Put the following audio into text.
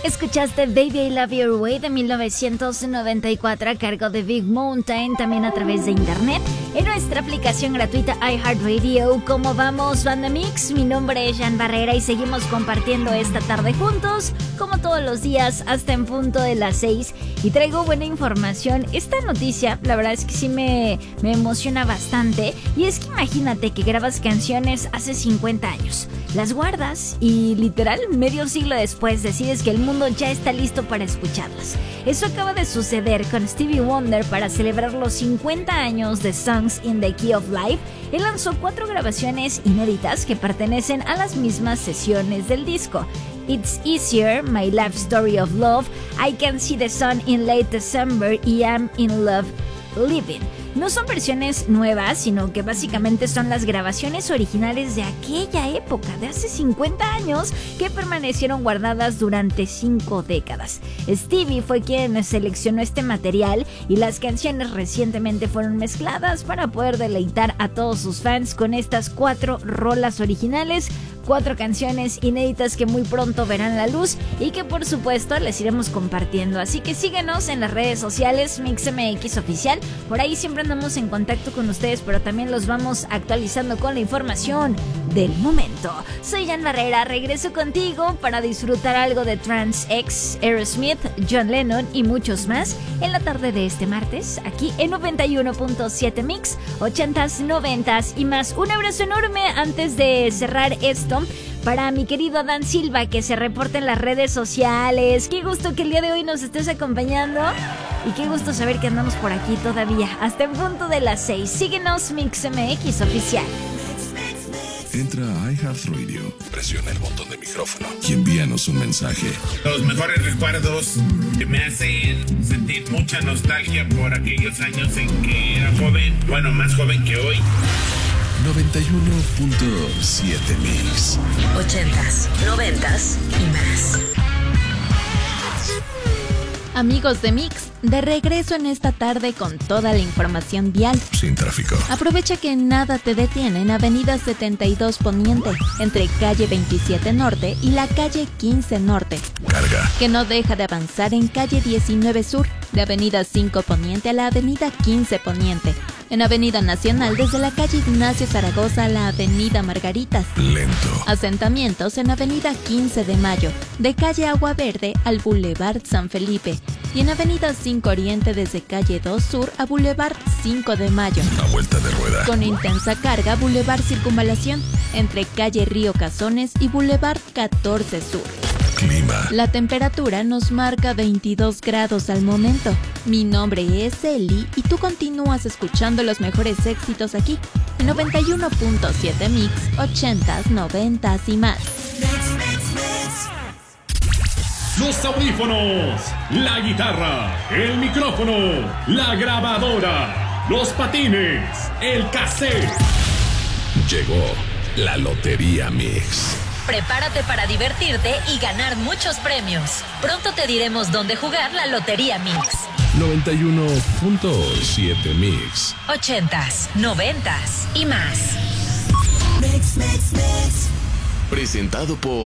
Escuchaste Baby I Love Your Way de 1994 a cargo de Big Mountain, también a través de internet en nuestra aplicación gratuita iHeartRadio. ¿Cómo vamos, Banda Mix? Mi nombre es Jan Barrera y seguimos compartiendo esta tarde juntos, como todos los días, hasta en punto de las 6. Y traigo buena información. Esta noticia, la verdad es que sí me emociona bastante. Y es que imagínate que grabas canciones hace 50 años, las guardas y literal medio siglo después decides que el mundo ya está listo para escucharlas. Eso acaba de suceder con Stevie Wonder. Para celebrar los 50 años de Songs in the Key of Life, él lanzó 4 grabaciones inéditas que pertenecen a las mismas sesiones del disco. It's Easier, My Life Story of Love, I Can See the Sun in Late December y I'm in Love Living. No son versiones nuevas, sino que básicamente son las grabaciones originales de aquella época, de hace 50 años, que permanecieron guardadas durante 5 décadas. Stevie fue quien seleccionó este material y las canciones recientemente fueron mezcladas para poder deleitar a todos sus fans con estas 4 rolas originales, 4 canciones inéditas que muy pronto verán la luz y que por supuesto les iremos compartiendo. Así que síguenos en las redes sociales, MixMX Oficial. Por ahí siempre andamos en contacto con ustedes, pero también los vamos actualizando con la información del momento. Soy Jan Barrera, regreso contigo para disfrutar algo de Trans X, Aerosmith, John Lennon y muchos más en la tarde de este martes, aquí en 91.7 Mix, 80s, 90s y más. Un abrazo enorme antes de cerrar esto para mi querido Dan Silva, que se reporta en las redes sociales. Qué gusto que el día de hoy nos estés acompañando y qué gusto saber que andamos por aquí todavía hasta en punto de las 6. Síguenos, MixMX Oficial. Entra a iHeartRadio, presiona el botón de micrófono y envíanos un mensaje. Los mejores recuerdos que me hacen sentir mucha nostalgia por aquellos años en que era joven, bueno, más joven que hoy. 91.7 Mix. 80s, 90s y más. Amigos de Mix, de regreso en esta tarde con toda la información vial. Sin tráfico. Aprovecha que nada te detiene en Avenida 72 Poniente, entre calle 27 Norte y la calle 15 Norte. Carga. Que no deja de avanzar en calle 19 Sur, de Avenida 5 Poniente a la Avenida 15 Poniente. En Avenida Nacional desde la calle Ignacio Zaragoza a la Avenida Margaritas. Lento. Asentamientos en Avenida 15 de Mayo, de calle Agua Verde al Boulevard San Felipe. Y en Avenida 5 Oriente desde calle 2 Sur a Boulevard 5 de Mayo. A vuelta de rueda. Con intensa carga Boulevard Circunvalación, entre calle Río Cazones y Boulevard 14 Sur. Clima. La temperatura nos marca 22 grados al momento. Mi nombre es Eli y tú continúas escuchando los mejores éxitos aquí en 91.7 Mix, 80s, 90s y más. Los audífonos, la guitarra, el micrófono, la grabadora, los patines, el cassette. Llegó la Lotería Mix. Prepárate para divertirte y ganar muchos premios. Pronto te diremos dónde jugar la Lotería Mix. 91.7 Mix. 80s, 90s y más. Presentado por